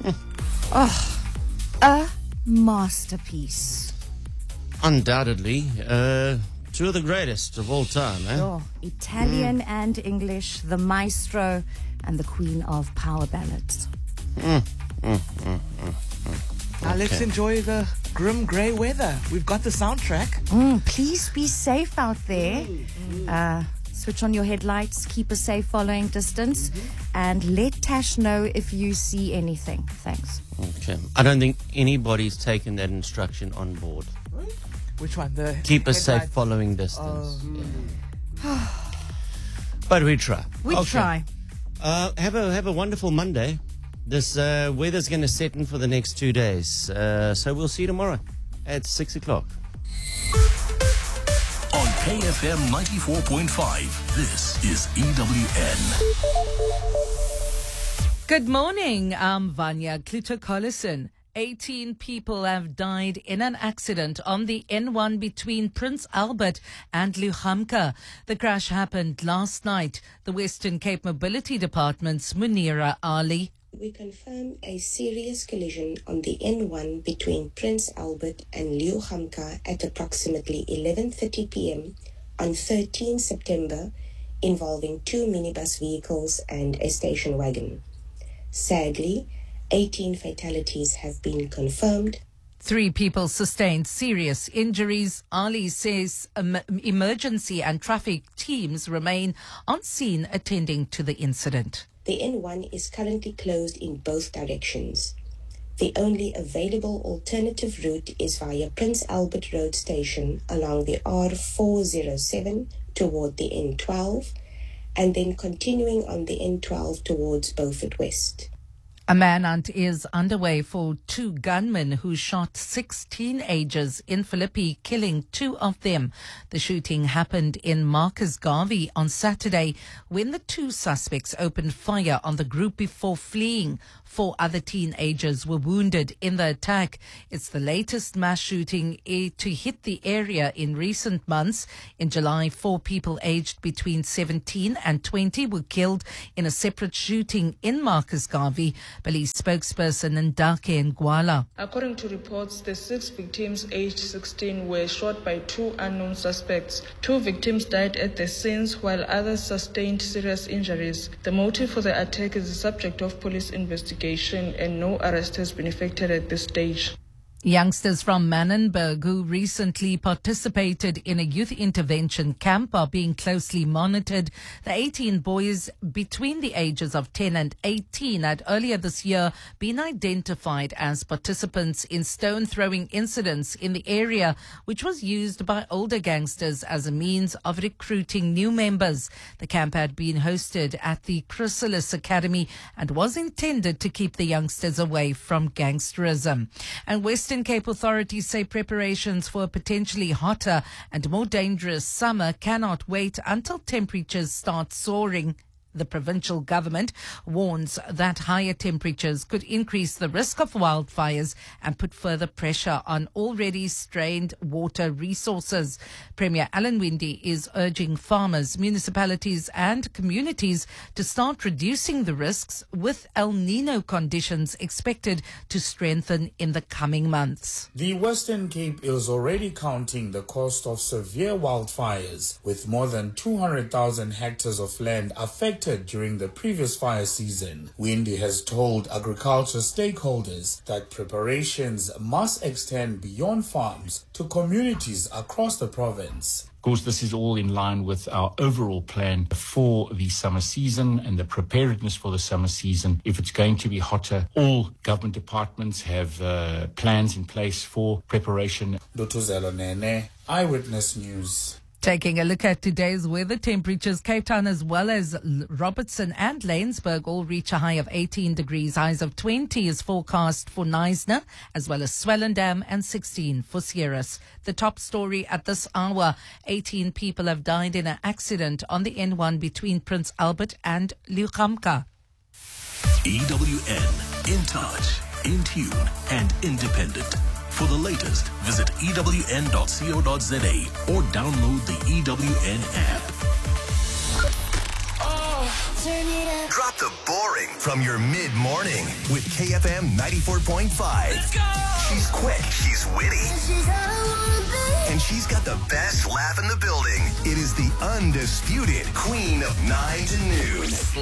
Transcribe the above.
Oh, a masterpiece. Undoubtedly, two of the greatest of all time, eh? Sure. Italian and English, the maestro and the queen of power ballads. Now let's enjoy the grim grey weather. We've got the soundtrack. Please be safe out there. Switch on your headlights, keep a safe following distance, and let Tash know if you see anything. Thanks. Okay. I don't think anybody's taken that instruction on board. Which one? The Keep a safe headlight? following distance. Yeah. But we try. We try. Have a wonderful Monday. This weather's going to set in for the next 2 days. So we'll see you tomorrow at 6 o'clock. On KFM 94.5, this is EWN. Good morning. I'm Vanya Kluter-Collison. 18 people have died in an accident on the N1 between Prince Albert and Lughamka. The crash happened last night. The Western Cape Mobility Department's Munira Ali. We confirm a serious collision on the N1 between Prince Albert and Lughamka at approximately 11:30 p.m. on 13 September, involving 2 minibus vehicles and a station wagon. Sadly, 18 fatalities have been confirmed. 3 people sustained serious injuries. Ali says emergency and traffic teams remain on scene attending to the incident. The N1 is currently closed in both directions. The only available alternative route is via Prince Albert Road Station along the R407 toward the N12 and then continuing on the N12 towards Beaufort West. A manhunt is underway for 2 gunmen who shot 6 teenagers in Philippi, killing 2 of them. The shooting happened in Marcus Garvey on Saturday when the 2 suspects opened fire on the group before fleeing. 4 other teenagers were wounded in the attack. It's the latest mass shooting to hit the area in recent months. In July, 4 people aged between 17 and 20 were killed in a separate shooting in Marcus Garvey. Police spokesperson Ndake Ngwala. According to reports, the 6 victims aged 16 were shot by 2 unknown suspects. 2 victims died at the scenes while others sustained serious injuries. The motive for the attack is the subject of police investigation and no arrest has been effected at this stage. Youngsters from Manenberg who recently participated in a youth intervention camp are being closely monitored. The 18 boys between the ages of 10 and 18 had earlier this year been identified as participants in stone-throwing incidents in the area, which was used by older gangsters as a means of recruiting new members. The camp had been hosted at the Chrysalis Academy and was intended to keep the youngsters away from gangsterism. And Western Cape authorities say preparations for a potentially hotter and more dangerous summer cannot wait until temperatures start soaring. The provincial government warns that higher temperatures could increase the risk of wildfires and put further pressure on already strained water resources. Premier Alan Winde is urging farmers, municipalities and communities to start reducing the risks, with El Nino conditions expected to strengthen in the coming months. The Western Cape is already counting the cost of severe wildfires, with more than 200,000 hectares of land affected during the previous fire season. Winde has told agriculture stakeholders that preparations must extend beyond farms to communities across the province. Of course, this is all in line with our overall plan for the summer season and the preparedness for the summer season. If it's going to be hotter, all government departments have plans in place for preparation. Dotuzelo Nene, Eyewitness News. Taking a look at today's weather temperatures, Cape Town as well as Robertson and Laingsburg all reach a high of 18 degrees. Highs of 20 is forecast for Knysna as well as Swellendam, and 16 for Sierras. The top story at this hour, 18 people have died in an accident on the N1 between Prince Albert and Lughamka. EWN, in touch, in tune and independent. For the latest, visit ewn.co.za or download the EWN app. Drop the boring from your mid-morning with KFM 94.5. Let's go! She's quick, she's witty, and she's got the best laugh in the building. It is the undisputed queen of 9 to noon.